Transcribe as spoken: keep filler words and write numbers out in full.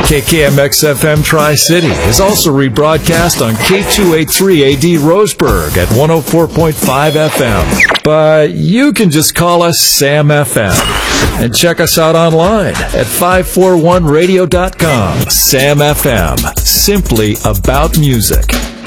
K K M X F M Tri-City is also rebroadcast on K two eighty-three A D Roseburg at one oh four point five F M. But you can just call us Sam F M and check us out online at five four one radio dot com. Sam F M, simply about music.